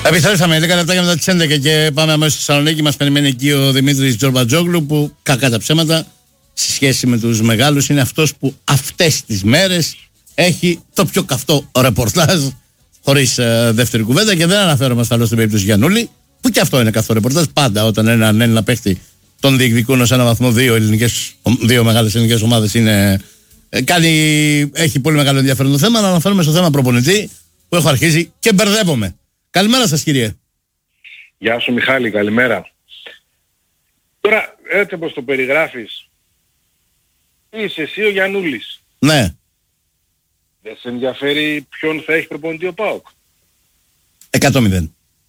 Επιστρέψαμε 10 λεπτά μετά τις 11 και πάμε αμέσως στη Θεσσαλονίκη. Μας περιμένει εκεί ο Δημήτρης Τζορμπατζόγλου, που κακά τα ψέματα σε σχέση με τους μεγάλους είναι αυτός που αυτές τις μέρες έχει το πιο καυτό ρεπορτάζ, χωρίς δεύτερη κουβέντα, και δεν αναφέρομαι ασφαλώς στην περίπτωση Γιαννούλη, που και αυτό είναι καυτό ρεπορτάζ. Πάντα όταν έναν Έλληνα παίχτη τον διεκδικούν ως ένα βαθμό δύο μεγάλες ελληνικές ομάδες έχει πολύ μεγάλο ενδιαφέρον το θέμα. Να αναφέρομαι στο θέμα προπονητή, που έχω αρχίσει και μπερδεύομαι. Καλημέρα σας, κύριε. Γεια σου, Μιχάλη, καλημέρα. Τώρα, έτσι όπως το περιγράφεις, είσαι εσύ ο Γιαννούλης. Ναι. Δεν σε ενδιαφέρει ποιον θα έχει προπονητή ο ΠΑΟΚ? 100-0.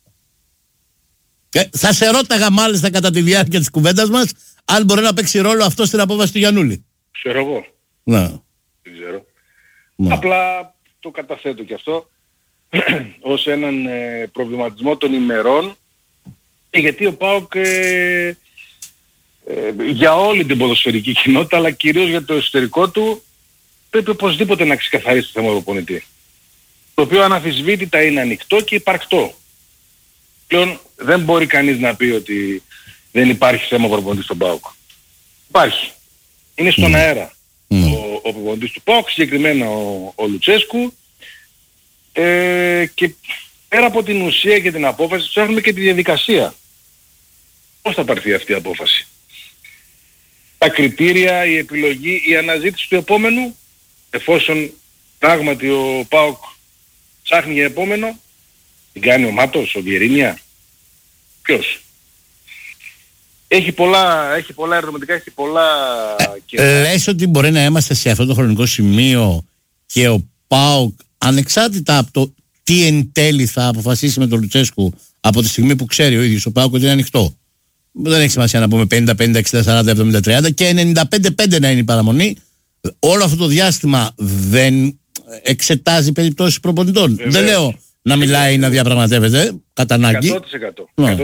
Θα σε ρώταγα μάλιστα κατά τη διάρκεια της κουβέντας μας αν μπορεί να παίξει ρόλο αυτό στην απόφαση του Γιαννούλη. Ξέρω εγώ. Ναι. Δεν ξέρω. Ναι. Απλά το καταθέτω και αυτό ως έναν προβληματισμό των ημερών, γιατί ο ΠΑΟΚ για όλη την ποδοσφαιρική κοινότητα, αλλά κυρίως για το εσωτερικό του, πρέπει οπωσδήποτε να ξεκαθαρίσει το θέμα προπονητή, το οποίο αναμφισβήτητα είναι ανοιχτό και υπαρκτό. Πλέον δεν μπορεί κανείς να πει ότι δεν υπάρχει θέμα προπονητή στον ΠΑΟΚ. Υπάρχει. Είναι στον αέρα ο προπονητής του ΠΑΟΚ, συγκεκριμένα ο Λουτσέσκου, και πέρα από την ουσία και την απόφαση ψάχνουμε και τη διαδικασία. Πώς θα πάρθει αυτή η απόφαση? Τα κριτήρια, η επιλογή, η αναζήτηση του επόμενου, εφόσον πράγματι ο ΠΑΟΚ ψάχνει για επόμενο, την κάνει ο Μάτος, ο Βιερίνια, ποιος? Έχει πολλά ερωτηματικά, έχει πολλά... Λες ότι μπορεί να είμαστε σε αυτό το χρονικό σημείο και ο ΠΑΟΚ, ανεξάρτητα από το τι εν τέλει θα αποφασίσει με τον Λουτσέσκου, από τη στιγμή που ξέρει ο ίδιος ο ΠΑΟΚ ότι είναι ανοιχτό, δεν έχει σημασία να πούμε 50-50, 60-40, 70-30 και 95-5 να είναι η παραμονή, όλο αυτό το διάστημα δεν εξετάζει περιπτώσεις προπονητών? Δεν λέω να μιλάει ή να διαπραγματεύεται κατά ανάγκη. 100%.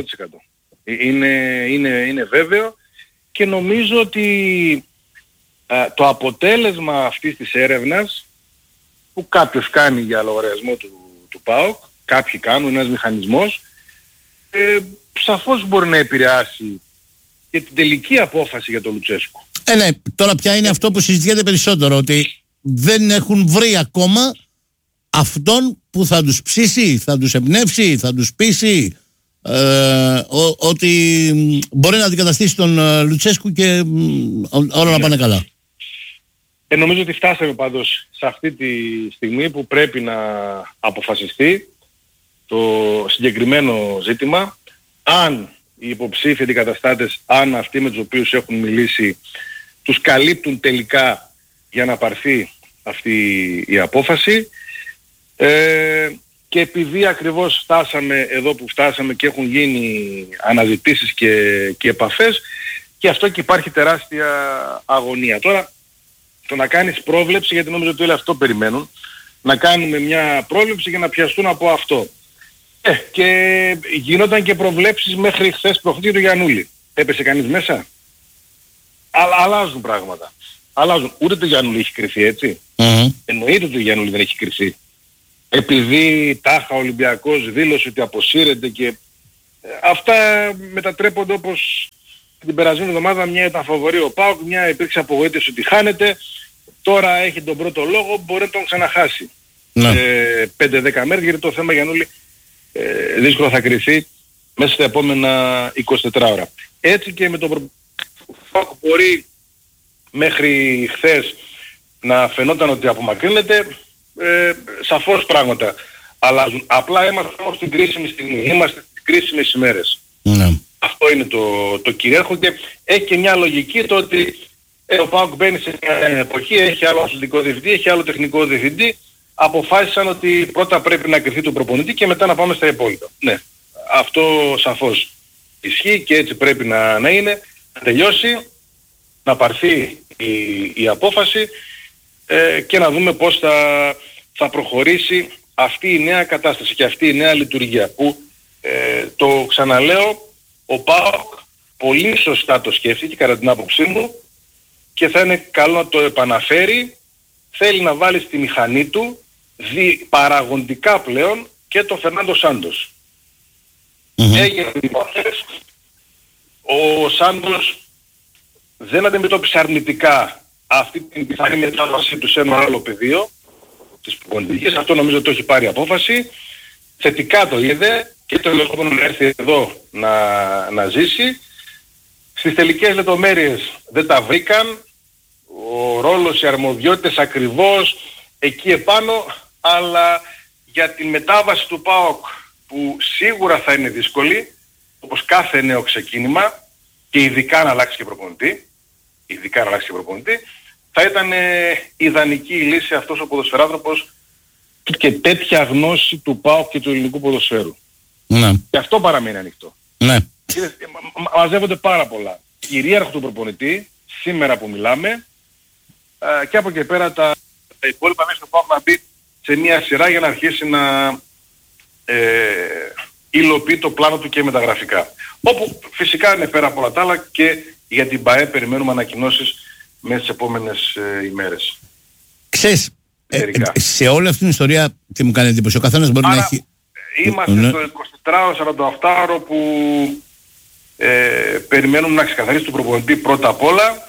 Είναι βέβαιο, και νομίζω ότι το αποτέλεσμα αυτής της έρευνας, που κάποιος κάνει για λογαριασμό του ΠΑΟΚ, κάποιοι κάνουν, ένας μηχανισμός, σαφώς μπορεί να επηρεάσει και την τελική απόφαση για τον Λουτσέσκου. Ναι, τώρα πια είναι αυτό που συζητιέται περισσότερο, ότι δεν έχουν βρει ακόμα αυτόν που θα τους ψήσει, θα τους εμπνεύσει, θα τους πείσει ότι μπορεί να αντικαταστήσει τον Λουτσέσκου και όλα να πάνε καλά. Νομίζω ότι φτάσαμε πάντως σε αυτή τη στιγμή που πρέπει να αποφασιστεί το συγκεκριμένο ζήτημα, αν οι υποψήφοι αντικαταστάτες, αν αυτοί με τους οποίους έχουν μιλήσει τους καλύπτουν τελικά για να πάρθει αυτή η απόφαση, και επειδή ακριβώς φτάσαμε εδώ που φτάσαμε και έχουν γίνει αναζητήσεις και επαφές, και αυτό και υπάρχει τεράστια αγωνία. Τώρα το να κάνεις πρόβλεψη, γιατί νομίζω ότι όλοι αυτό περιμένουν, να κάνουμε μια πρόβλεψη για να πιαστούν από αυτό. Και γινόταν και προβλέψεις μέχρι χθες προχθές του Γιαννούλη. Έπεσε κανείς μέσα? Αλλάζουν πράγματα. Ούτε το Γιαννούλη έχει κρυφεί, έτσι. Εννοείται ότι το Γιαννούλη δεν έχει κρυφεί. Επειδή τάχα ο Ολυμπιακός δήλωσε ότι αποσύρεται και αυτά μετατρέπονται όπως την περασμένη εβδομάδα. Μια ήταν φαβορί ο ΠΑΟΚ, μια υπήρξε απογοήτευση ότι χάνεται. Τώρα έχει τον πρώτο λόγο, μπορεί να τον ξαναχάσει. 5-10 μέρες, γιατί το θέμα Γιαννούλη δύσκολα θα κρυφεί μέσα στα επόμενα 24 ώρα. Έτσι και με τον ΠΑΟΚ μπορεί μέχρι χθες να φαινόταν ότι απομακρύνεται. Σαφώς πράγματα αλλάζουν. Απλά είμαστε στην κρίσιμη στιγμή. Είμαστε στις κρίσιμες ημέρες. Αυτό είναι το κυρίαρχο, και έχει και μια λογική το ότι ο ΠΑΟΚ μπαίνει σε μια εποχή, έχει άλλο αθλητικό διευθυντή, έχει άλλο τεχνικό διευθυντή. Αποφάσισαν ότι πρώτα πρέπει να κρυφτεί τον προπονητή και μετά να πάμε στα υπόλοιπα. Ναι, αυτό σαφώς ισχύει και έτσι πρέπει να είναι. Να τελειώσει, να πάρθει η απόφαση και να δούμε πώς θα προχωρήσει αυτή η νέα κατάσταση και αυτή η νέα λειτουργία που το ξαναλέω, ο ΠΑΟΚ πολύ σωστά το σκέφτηκε κατά την άποψή μου και θα είναι καλό να το επαναφέρει. Θέλει να βάλει στη μηχανή του παραγοντικά πλέον και τον Φερνάντο Σάντος. έγιναν υπόθεση. Ο Σάντος δεν αντιμετώπισε αρνητικά αυτή την πιθανή μετάβασή του σε ένα άλλο πεδίο της προπονητικής. Αυτό νομίζω το έχει πάρει απόφαση. Θετικά το είδε και το ενδεχόμενο να έρθει εδώ να ζήσει. Στις τελικές λεπτομέρειες δεν τα βρήκαν. Ο ρόλος, οι αρμοδιότητες ακριβώς εκεί επάνω, αλλά για την μετάβαση του ΠΑΟΚ που σίγουρα θα είναι δύσκολη, όπως κάθε νέο ξεκίνημα, και ειδικά να αλλάξει και προπονητή, θα ήταν ιδανική η λύση αυτός ο ποδοσφαιράνθρωπος και τέτοια γνώση του ΠΑΟΚ και του ελληνικού ποδοσφαίρου. Ναι. Και αυτό παραμένει ανοιχτό. Ναι. Μαζεύονται πάρα πολλά. Κυρίαρχο του προπονητή, σήμερα που μιλάμε, και από εκεί πέρα τα υπόλοιπα μέσα στο ΠΑΟΚ να μπει σε μια σειρά για να αρχίσει να υλοποιεί το πλάνο του και μεταγραφικά. Όπου φυσικά είναι πέρα από όλα τα άλλα και για την ΠΑΕ περιμένουμε ανακοινώσεις μέσα στις επόμενες ημέρες. Ξέρεις, σε όλη αυτή την ιστορία τι μου κάνει εντύπωση, ο καθένας μπορεί να έχει... Είμαστε στο 24-48 που περιμένουμε να ξεκαθαρίσει τον προπονητή πρώτα απ' όλα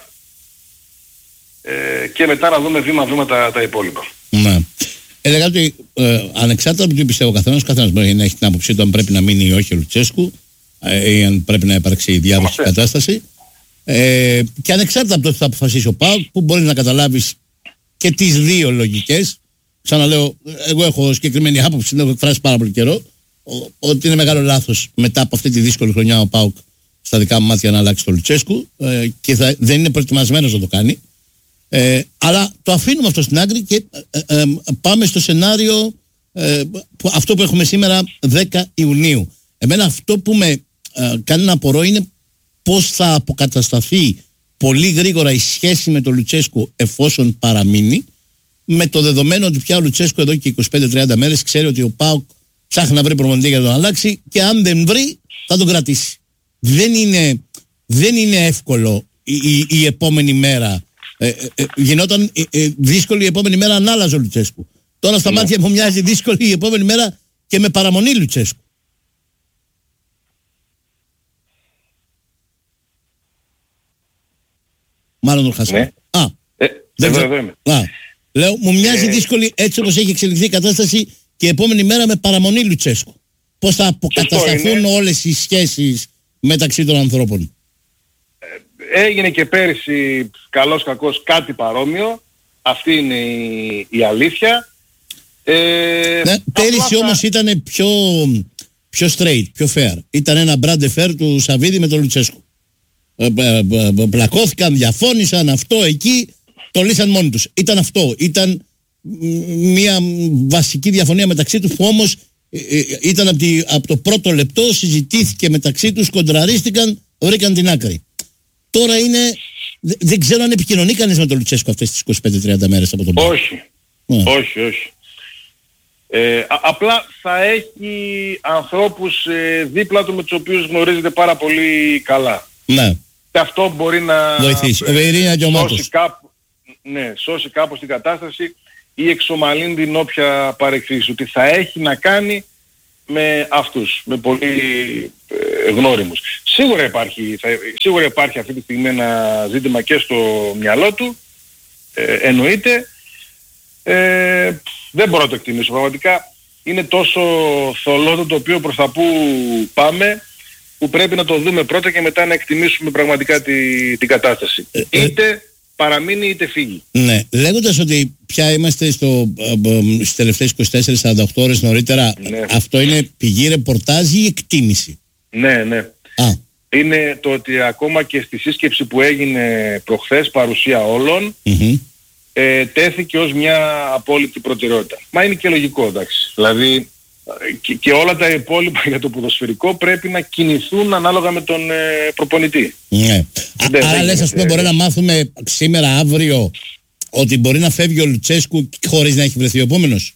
και μετά να δούμε βήμα-βήμα τα υπόλοιπα. Ναι. Έλεγα ότι ανεξάρτητα από τι πιστεύω ο καθένας μπορεί να έχει την άποψή του αν πρέπει να μείνει ή όχι ο Λουτσέσκου ή αν πρέπει να υπάρξει διάδοση κατάσταση. Και ανεξάρτητα από το τι θα αποφασίσει ο ΠΑΟΚ, που μπορεί να καταλάβεις και τις δύο λογικές. Ξαναλέω, εγώ έχω συγκεκριμένη άποψη, την έχω εκφράσει πάρα πολύ καιρό, ότι είναι μεγάλο λάθος μετά από αυτή τη δύσκολη χρονιά ο ΠΑΟΚ στα δικά μου μάτια να αλλάξει το Λουτσέσκου και δεν είναι προετοιμασμένος να το κάνει. Αλλά το αφήνουμε αυτό στην άκρη και πάμε στο σενάριο αυτό που έχουμε σήμερα 10 Ιουνίου. Εμένα αυτό που με κάνει να απορώ είναι πώς θα αποκατασταθεί πολύ γρήγορα η σχέση με τον Λουτσέσκου εφόσον παραμείνει, με το δεδομένο ότι πια ο Λουτσέσκου εδώ και 25-30 μέρες ξέρει ότι ο ΠΑΟΚ ψάχνει να βρει προπονητή για να τον αλλάξει και αν δεν βρει θα τον κρατήσει. Δεν είναι εύκολο η επόμενη μέρα. Γινόταν δύσκολη η επόμενη μέρα αν άλλαζε ο Λουτσέσκου. Τώρα στα μάτια μου μοιάζει δύσκολη η επόμενη μέρα και με παραμονή Λουτσέσκου. Μάλλον τον χάσαμε. Λέω, μου μοιάζει δύσκολη έτσι όπως έχει εξελιχθεί η κατάσταση και η επόμενη μέρα με παραμονή Λουτσέσκου. Πώς θα αποκατασταθούν όλες οι σχέσεις μεταξύ των ανθρώπων. Έγινε και πέρυσι καλός κακός κάτι παρόμοιο. Αυτή είναι η αλήθεια. Ναι, πέρυσι όμως ήταν πιο straight, πιο fair. Ήταν ένα brand fair του Σαββίδη με τον Λουτσέσκου. Πλακώθηκαν, διαφώνησαν, αυτό εκεί το λύσαν μόνοι τους. Ήταν αυτό. Ήταν μια βασική διαφωνία μεταξύ τους που όμως ήταν από το πρώτο λεπτό, συζητήθηκε μεταξύ τους, κοντραρίστηκαν, βρήκαν την άκρη. Τώρα είναι... Δεν ξέρω αν επικοινωνεί κανείς με τον Λουτσέσκο αυτές τις 25-30 μέρες από τον ΠΑΟΚ. Όχι. Απλά θα έχει ανθρώπους δίπλα του με τους οποίους γνωρίζετε πάρα πολύ καλά. Ναι. Και αυτό μπορεί να βοηθήσει. Σώσει κάπως την κατάσταση ή εξομαλύνει την όποια παρεκκλήση. Ότι θα έχει να κάνει με αυτούς, με πολύ γνώριμους. Σίγουρα υπάρχει αυτή τη στιγμή ένα ζήτημα και στο μυαλό του, εννοείται. Δεν μπορώ να το εκτιμήσω πραγματικά. Είναι τόσο θολό το οποίο προς τα που πάμε, που πρέπει να το δούμε πρώτα και μετά να εκτιμήσουμε πραγματικά την κατάσταση. Είτε παραμείνει είτε φύγει. Ναι, λέγοντας ότι πια είμαστε στις τελευταίες 24-48 ώρες νωρίτερα, αυτό είναι πηγή ρεπορτάζ ή εκτίμηση? Ναι. Είναι το ότι ακόμα και στη σύσκεψη που έγινε προχθές, παρουσία όλων, τέθηκε ως μια απόλυτη προτεραιότητα. Μα είναι και λογικό, εντάξει. Δηλαδή και όλα τα υπόλοιπα για το ποδοσφαιρικό πρέπει να κινηθούν ανάλογα με τον προπονητή. Ναι. Άρα λες, ας πούμε, μπορεί να μάθουμε σήμερα, αύριο, ότι μπορεί να φεύγει ο Λουτσέσκου χωρίς να έχει βρεθεί ο επόμενος?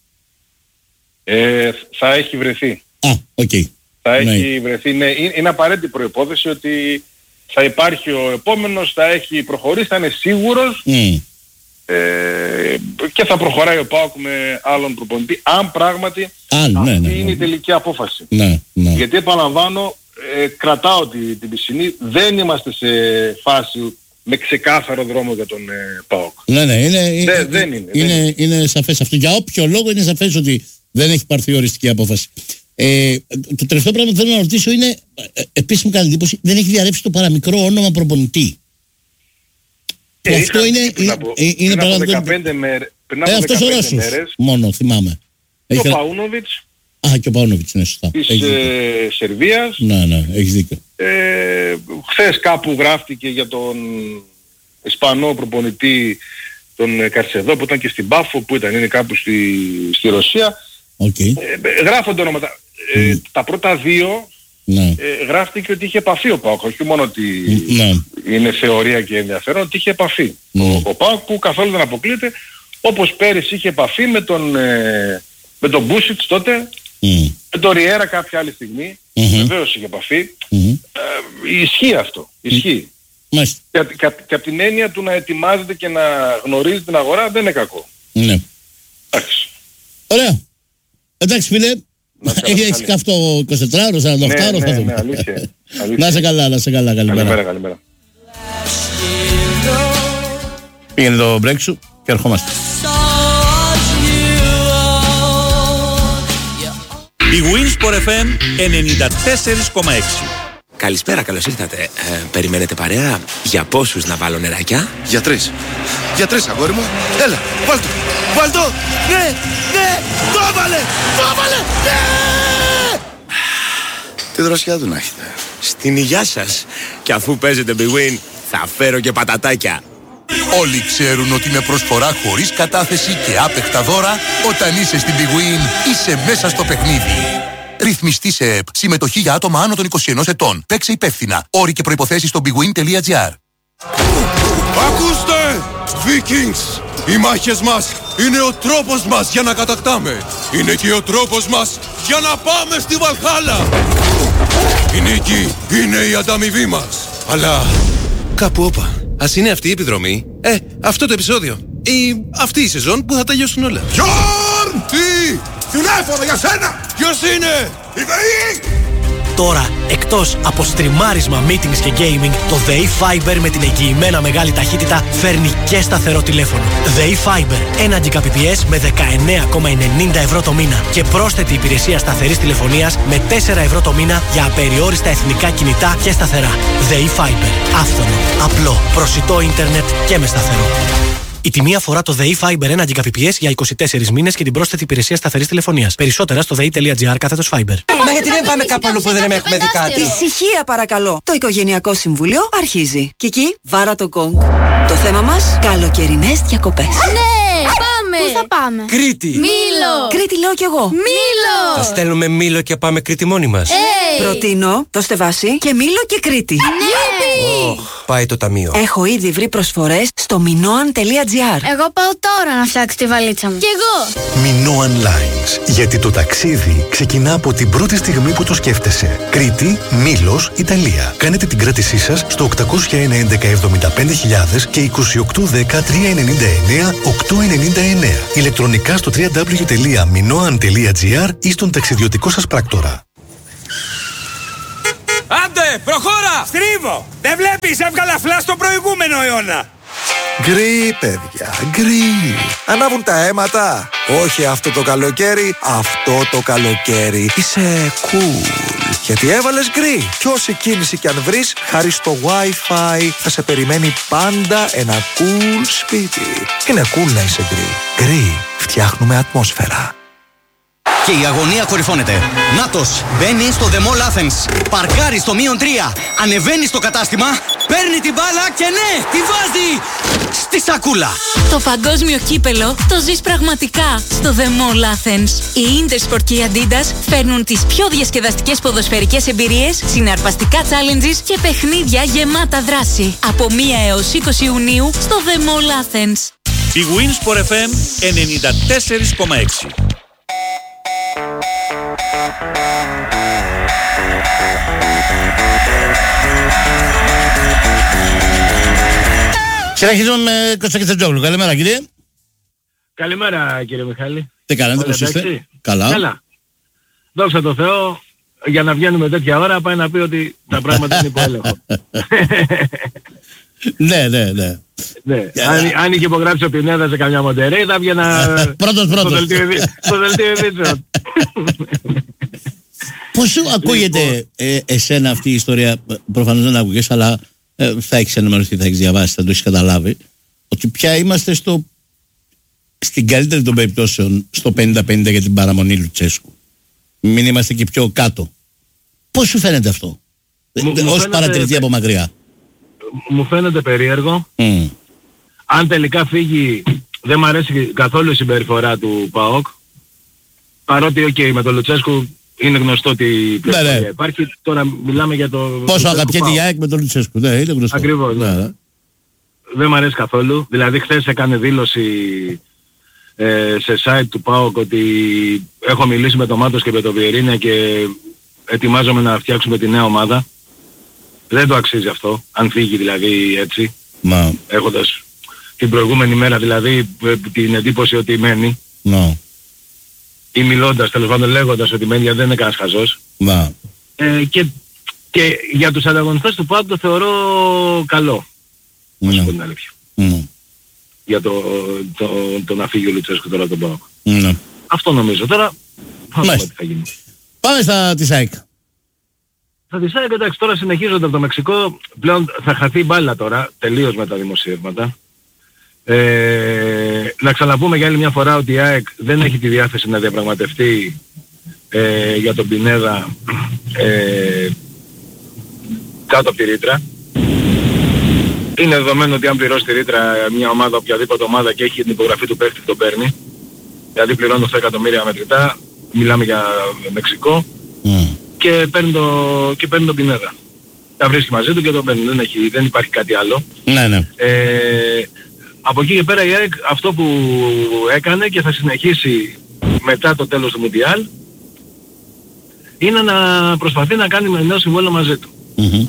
Θα έχει βρεθεί. Θα έχει βρεθεί, ναι. Είναι απαραίτητη προϋπόθεση ότι θα υπάρχει ο επόμενος, θα έχει προχωρήσει, θα είναι σίγουρος και θα προχωράει ο ΠΑΟΚ με άλλον προπονητή, αν πράγματι αυτή είναι η τελική απόφαση. Ναι. Γιατί επαναλαμβάνω, κρατάω την πισινή, δεν είμαστε σε φάση με ξεκάθαρο δρόμο για τον ΠΑΟΚ. Ναι, είναι. Είναι σαφές αυτό. Για όποιο λόγο είναι σαφές ότι δεν έχει πάρθει οριστική απόφαση. Το τελευταίο πράγμα που θέλω να ρωτήσω είναι, επίσης μου κάνει εντύπωση, δεν έχει διαρρεύσει το παραμικρό όνομα προπονητή. Αυτό είναι πραγματικά. Πριν από 15 μέρες μόνο θυμάμαι. Το Παούνοβιτς. Και ο Παούνοβιτς, ναι, σωστά. Της Σερβίας. Ναι, έχεις δίκιο. Χθες κάπου γράφτηκε για τον Ισπανό προπονητή, τον Καρσεδό, που ήταν και στην Πάφο, που είναι κάπου στη Ρωσία. Γράφονται ονόματα. Τα πρώτα δύο γράφτηκε ότι είχε επαφή ο ΠΑΟΚ, όχι μόνο ότι είναι θεωρία και ενδιαφέρον, ότι είχε επαφή. Ο ΠΑΟΚ, που καθόλου δεν αποκλείεται, όπως πέρυσι είχε επαφή με τον Μπούσιτς τότε, με τον Ριέρα κάποια άλλη στιγμή, βεβαίως είχε επαφή. Ισχύει αυτό, ισχύει. Και από την έννοια του να ετοιμάζεται και να γνωρίζει την αγορά δεν είναι κακό. Ναι. Ωραία. Εντάξει φίλε, έχεις καυτό 24ωρος, 48ωρος, θα δούμε. Αλήθεια. Να σε καλά, καλημέρα. Καλημέρα. Πήγαινε το break σου και ερχόμαστε. Η Winsport FM 94,6. Καλησπέρα, καλώς ήρθατε. Περιμένετε παρέα? Για πόσους να βάλω νεράκια? Για τρεις, αγόρι μου. Έλα, βάλ' το. Ναι, το έβαλε, ναι! Τι δροσιά του να έχετε. Στην υγειά σας. Και αφού παίζετε Big Win, θα φέρω και πατατάκια. Όλοι ξέρουν ότι με προσφορά χωρίς κατάθεση και άπεχτα δώρα, όταν είσαι στην Big Win, είσαι μέσα στο παιχνίδι. Ρυθμιστή σε ΕΠ. Συμμετοχή για άτομα άνω των 21 ετών. Παίξε υπεύθυνα. Όροι και προϋποθέσεις στο bigwin.gr. Ακούστε! Vikings! Οι μάχες μας είναι ο τρόπος μας για να κατακτάμε. Είναι και ο τρόπος μας για να πάμε στη Βαλχάλα. Η νίκη είναι η ανταμοιβή μας. Αλλά κάπου όπα. Ας είναι αυτή η επιδρομή. Αυτό το επεισόδιο. Ή αυτή η σεζόν που θα τελειώσουν όλα. Γιόρν! Τι! Τηλέφωνο για σένα! Ποιος είναι? Η ΔΕΗ! Τώρα, εκτός από στριμάρισμα, meetings και gaming, το ΔΕΗ Fiber με την εγγυημένα μεγάλη ταχύτητα φέρνει και σταθερό τηλέφωνο. ΔΕΗ Fiber, 1 Gbps με 19,90 ευρώ το μήνα και πρόσθετη υπηρεσία σταθερής τηλεφωνίας με 4 ευρώ το μήνα για απεριόριστα εθνικά κινητά και σταθερά. ΔΕΗ Fiber, άφθονο, απλό, προσιτό ίντερνετ και με σταθερό. Η τιμή αφορά το ΔΕΗ Fiber 1 Gbps για 24 μήνες και την πρόσθετη υπηρεσία σταθερής τηλεφωνίας. Περισσότερα στο dei.gr/Fiber. Μα γιατί δεν πάμε κάπου αλλού που δεν έχουμε δει κάτι? Ησυχία παρακαλώ. Το Οικογενειακό Συμβούλιο αρχίζει. Κική, βάρα το γκονγκ. Το θέμα μας, καλοκαιρινές διακοπές. Ναι, πάμε! Πού θα πάμε? Κρήτη! Μήλο! Κρήτη λέω κι εγώ. Μήλο! Θα στέλνουμε Μήλο και πάμε Κρήτη μόνοι μας. Προτείνω το Στεβάσι και Μήλο και Κρήτη. Ναι! Πάει το ταμείο. Έχω ήδη βρει προσφορές στο minoan.gr. Εγώ πάω τώρα να φτιάξω τη βαλίτσα μου. Κι εγώ! Minoan Lines. Γιατί το ταξίδι ξεκινά από την πρώτη στιγμή που το σκέφτεσαι. Κρήτη, Μήλος, Ιταλία. Κάνετε την κράτησή σας στο 801 11 75.000 και 2810 399 899. Ηλεκτρονικά στο www.minoan.gr ή στον ταξιδιωτικό σας πράκτορα. Άντε, προχώρα! Στρίβω! Δεν βλέπεις, έβγαλα φλα στο προηγούμενο αιώνα! Γκρι, παιδιά, γκρι. Ανάβουν τα αίματα. Όχι αυτό το καλοκαίρι, αυτό το καλοκαίρι. Είσαι cool. Γιατί έβαλες γκρι. Κι όση κίνηση κι αν βρεις, χάρη στο Wi-Fi θα σε περιμένει πάντα ένα cool σπίτι. Είναι cool να είσαι γκρι. Γκρι, φτιάχνουμε ατμόσφαιρα. Και η αγωνία κορυφώνεται. Νάτος μπαίνει στο The Mall Athens. Παρκάρει στο -3. Ανεβαίνει στο κατάστημα. Παίρνει την μπάλα και ναι, τη βάζει στη σακούλα. Το παγκόσμιο κύπελο το ζεις πραγματικά στο The Mall Athens. Η Intersport και η Adidas φέρνουν τις πιο διασκεδαστικές ποδοσφαιρικές εμπειρίες, συναρπαστικά challenges και παιχνίδια γεμάτα δράση. Από 1 έως 20 Ιουνίου στο The Mall Athens. Η Winsport FM 94,6. Συνεχίζουμε με Κώστα Κετσετζόγλου. Καλημέρα κύριε. Καλημέρα κύριε Μιχάλη. Τι κάνετε, πώς είστε? Καλά. Δόξα τω Θεώ, για να βγαίνουμε τέτοια ώρα πάει να πει ότι τα πράγματα είναι υπό έλεγχο. Ναι. Αν είχε υπογράψει ο Πινέδα σε καμιά Μοντερέι θα βγαίνα πρώτος. στο δελτίο ειδήσεων. Πώς σου ακούγεται εσένα αυτή η ιστορία? Προφανώς δεν ακούγες, αλλά θα έχεις ενημερωθεί, θα έχεις διαβάσει, θα το έχεις καταλάβει, ότι πια είμαστε στην καλύτερη των περιπτώσεων στο 50-50 για την παραμονή Λουτσέσκου. Μην είμαστε και πιο κάτω. Πώς σου φαίνεται αυτό ως παρατηρητή από μακριά? Μου φαίνεται περίεργο. Αν τελικά φύγει, δεν μ' αρέσει καθόλου η συμπεριφορά του ΠΑΟΚ, παρότι με τον Λουτσέσκου είναι γνωστό ότι υπάρχει. Τώρα μιλάμε για το πόσο αγαπιέται η ΑΕΚ με τον Λουτσέσκου. Ναι, είναι γνωστό. Ακριβώς. Ναι. Δεν μ' αρέσει καθόλου. Δηλαδή χθες έκανε δήλωση σε site του ΠΑΟΚ ότι έχω μιλήσει με τον Μάτος και με τον Βιερίνια και ετοιμάζομαι να φτιάξουμε τη νέα ομάδα. Δεν το αξίζει αυτό, αν φύγει δηλαδή έτσι. Έχοντας την προηγούμενη μέρα δηλαδή την εντύπωση ότι μένει. Ή μιλώντας, τέλος πάντων λέγοντας ότι μένει, γιατί δεν είναι κανένας χαζός. Και για τους ανταγωνιστές του ΠΑΟΚ το θεωρώ καλό. Να σου πω την αλήθεια. Για το να φύγει ο Λουτσέσκου τώρα τον ΠΑΟΚ. Αυτό νομίζω. Τώρα θα δούμε τι θα γίνει. Πάμε στα της ΑΕΚ. Στα της ΑΕΚ, εντάξει, τώρα συνεχίζονται από το Μεξικό. Πλέον θα χαθεί μπάλα τώρα, τελείως με τα δημοσιεύματα. Να ξαναπούμε για άλλη μια φορά ότι η ΑΕΚ δεν έχει τη διάθεση να διαπραγματευτεί για τον Πινέδα κάτω από τη ρήτρα. Είναι δεδομένο ότι αν πληρώσει τη ρήτρα μια ομάδα, οποιαδήποτε ομάδα και έχει την υπογραφή του παίχτη, τον παίρνει. Δηλαδή πληρώνει 8 εκατομμύρια μετρητά, μιλάμε για Μεξικό, και παίρνει τον Πινέδα. Τα βρίσκει μαζί του και τον παίρνει, δεν υπάρχει κάτι άλλο. Ναι. Από εκεί και πέρα η ΑΕΚ αυτό που έκανε και θα συνεχίσει μετά το τέλος του Μουντιάλ είναι να προσπαθεί να κάνει με νέο συμβόλαιο μαζί του.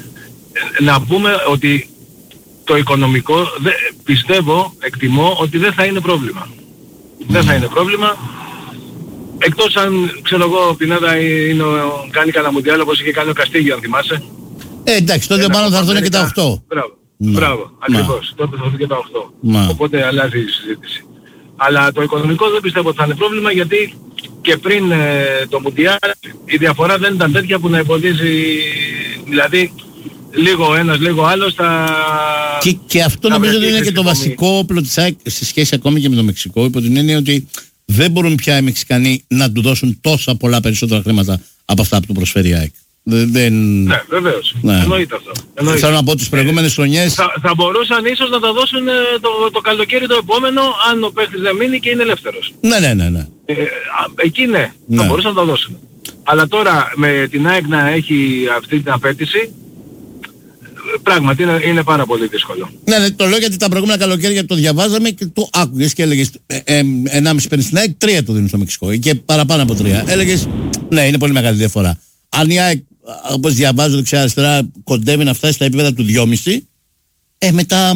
Να πούμε ότι το οικονομικό πιστεύω, εκτιμώ ότι δεν θα είναι πρόβλημα. Δεν θα είναι πρόβλημα, εκτός αν ξέρω εγώ ο Πινέδα κάνει κανένα Μουντιάλ όπως είχε κάνει ο Καστίγιο, αν θυμάσαι. Εντάξει, τότε μάλλον θα έρθουν και τα 8. Μπράβο, ακριβώς. Τότε θα έρθουν και τα 8. Οπότε αλλάζει η συζήτηση. Αλλά το οικονομικό δεν πιστεύω ότι θα είναι πρόβλημα, γιατί και πριν το Μουντιάλ η διαφορά δεν ήταν τέτοια που να εμποδίζει, δηλαδή λίγο ένας, λίγο άλλος και αυτό νομίζω ότι είναι και το βασικό όπλο της ΑΕΚ σε σχέση ακόμη και με το Μεξικό, υπό την έννοια ότι δεν μπορούν πια οι Μεξικανοί να του δώσουν τόσα πολλά περισσότερα χρήματα από αυτά που του προσφέρει η ΑΕΚ. Ναι, βεβαίως. Εννοείται αυτό. Θέλω να πω τις προηγούμενες χρονιές θα μπορούσαν ίσως να τα δώσουν το καλοκαίρι το επόμενο, αν ο παίχτης δεν μείνει και είναι ελεύθερος. Ναι. Εκεί θα μπορούσαν να τα δώσουν. Αλλά τώρα με την ΑΕΚ να έχει αυτή την απέτηση, πράγματι είναι πάρα πολύ δύσκολο. Ναι, το λέω γιατί τα προηγούμενα καλοκαίρια το διαβάζαμε και το άκουγες και έλεγες 1,5 παίρνει στην ΑΕΚ, 3 το δίνουν στο Μεξικό και παραπάνω από 3. Έλεγες ναι, είναι πολύ μεγάλη διαφορά. Αν η ΑΕΚ, όπως διαβάζω δεξιά-αριστερά, κοντεύει να φτάσει στα επίπεδα του 2,5, μετά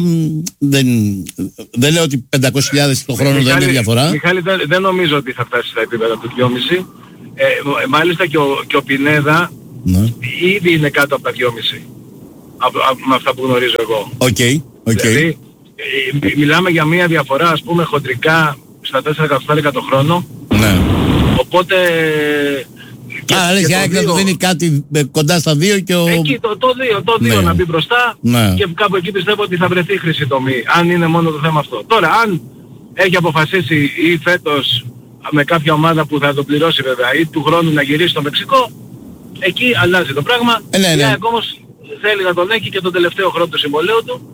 δεν λέω ότι 500.000 το χρόνο δεν είναι διαφορά. Μιχάλη, δεν νομίζω ότι θα φτάσει στα επίπεδα του 2,5. Μάλιστα και ο Πινέδα ήδη είναι κάτω από τα 2,5. Με αυτά που γνωρίζω εγώ. Δηλαδή, μιλάμε για μια διαφορά, ας πούμε, χοντρικά στα 4 εκατοστάρικα το χρόνο. Ναι. Οπότε λες η ΑΕΚ να το δίνει κάτι κοντά στα 2 και ο... Εκεί το 2 να μπει μπροστά, και κάπου εκεί πιστεύω ότι θα βρεθεί χρυσή τομή, αν είναι μόνο το θέμα αυτό. Τώρα, αν έχει αποφασίσει ή φέτος με κάποια ομάδα που θα το πληρώσει βέβαια, ή του χρόνου να γυρίσει στο Μεξικό, εκεί αλλάζει το πράγμα. Η ΑΕΚ όμως θέλει να τον έχει και τον τελευταίο χρόνο του συμβολέου του.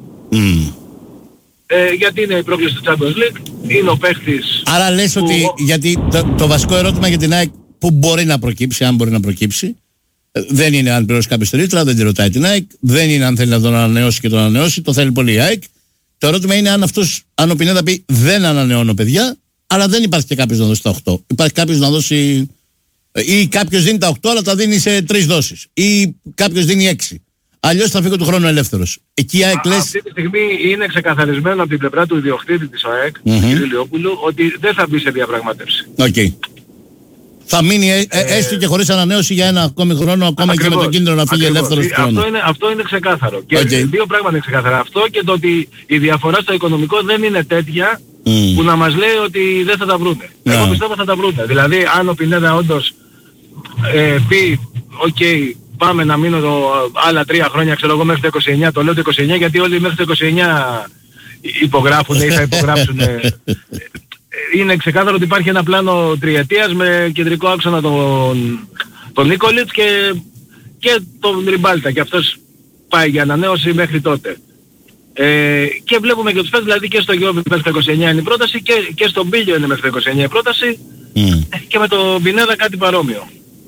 Γιατί είναι η πρόκληση του Champions League, είναι ο παίχτης. Άρα λες ότι, γιατί το βασικό ερώτημα για την ΑΕΚ που μπορεί να προκύψει, αν μπορεί να προκύψει, δεν είναι αν πληρώσει κάποιος τη ρήτρα, δεν τη ρωτάει την ΑΕΚ, δεν είναι αν θέλει να τον ανανεώσει και τον ανανεώσει, το θέλει πολύ η ΑΕΚ. Το ερώτημα είναι αν ο Πινέδα πει δεν ανανεώνω παιδιά, αλλά δεν υπάρχει και κάποιος να δώσει τα 8. Υπάρχει κάποιος να δώσει, ή κάποιος δίνει τα 8 αλλά τα δίνει σε 3 δόσεις, ή κάποιος δίνει 6. αλλιώς θα φύγω του χρόνου ελεύθερος. Εκεί η ΑΕΚ λες... Αυτή τη στιγμή είναι ξεκαθαρισμένο από την πλευρά του ιδιοκτήτη της ΑΕΚ, του κ. Λιόπουλου, ότι δεν θα μπει σε διαπραγμάτευση. Okay. Θα μείνει έστω και χωρίς ανανέωση για ένα ακόμη χρόνο, ακόμα και με τον κίνδυνο να φύγει ελεύθερος του χρόνου. Αυτό είναι ξεκάθαρο. Και δύο πράγματα είναι ξεκάθαρα. Αυτό και το ότι η διαφορά στο οικονομικό δεν είναι τέτοια που να μας λέει ότι δεν θα τα βρούνε. Εγώ πιστεύω θα τα βρούνε. Δηλαδή αν ο Πινέδα όντως πει «ΟΚ, πάμε να μείνω άλλα 3 χρόνια, ξέρω εγώ μέχρι το 29», το λέω το 29 γιατί όλοι μέχρι το 29 υπογράφουν ή θα υπογράψουν. Είναι ξεκάθαρο ότι υπάρχει ένα πλάνο τριετίας με κεντρικό άξονα τον Νίκολιτς και τον Ριμπάλτα, και αυτός πάει για ανανέωση μέχρι τότε. Και βλέπουμε και τους παίκτες, δηλαδή και στο Γιώβι μέχρι το 29 είναι η πρόταση και στον Μπίλιο είναι μέχρι το 29 η πρόταση και με τον Πινέδα κάτι παρόμοιο.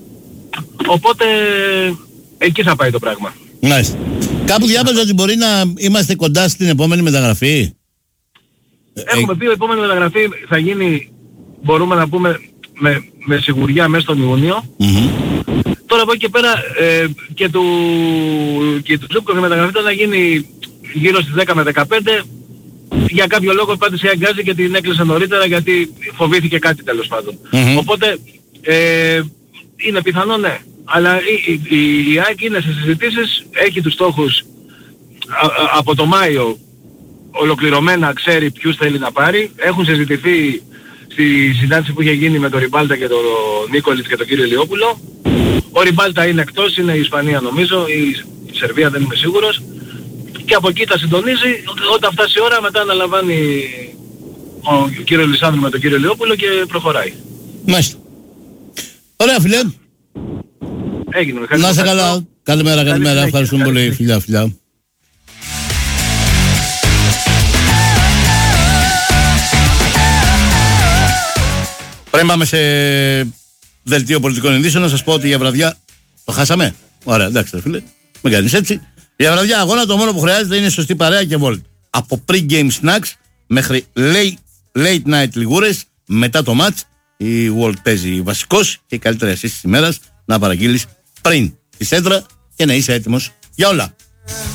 Οπότε εκεί θα πάει το πράγμα. Μάλιστα. Κάπου διάβαζα ότι μπορεί να είμαστε κοντά στην επόμενη μεταγραφή. Έχουμε πει η επόμενη μεταγραφή θα γίνει, μπορούμε να πούμε, με σιγουριά μέσα στον Ιούνιο. Τώρα από εκεί και πέρα και του Ζούκκοφ η μεταγραφή θα γίνει γύρω στις 10 με 15. Για κάποιο λόγο πάντως η αγκάζει και την έκλεισε νωρίτερα γιατί φοβήθηκε κάτι τέλος πάντων. Οπότε είναι πιθανό, ναι. Αλλά η ΑΕΚ είναι σε συζητήσεις, έχει τους στόχους από το Μάιο ολοκληρωμένα, ξέρει ποιους θέλει να πάρει. Έχουν συζητηθεί στη συνάντηση που είχε γίνει με τον Ριμπάλτα και τον Νίκολιτς και τον κύριο Λιόπουλο. Ο Ριμπάλτα είναι εκτός, είναι η Ισπανία νομίζω, η Σερβία δεν είμαι σίγουρος. Και από εκεί τα συντονίζει, όταν φτάσει η ώρα μετά αναλαμβάνει ο κύριος Λισάνδρου με τον κύριο Λιόπουλο και προχωράει. Μάλιστα. Ωραία φίλε. Έγινε. Να είσαι καλά. Καλημέρα. Ευχαριστούμε πολύ. Φιλιά. Πριν πάμε σε δελτίο πολιτικών ειδήσεων, να σας πω ότι για βραδιά το χάσαμε. Ωραία, εντάξει φίλε, μην κάνεις έτσι. Για βραδιά αγώνα το μόνο που χρειάζεται είναι σωστή παρέα και βόλτ. Από pre-game snacks μέχρι late night λιγούρες, μετά το match η World παίζει βασικός και η καλύτερη assist της ημέρας να παραγγείλεις πριν τη σέντρα και να είσαι έτοιμος για όλα.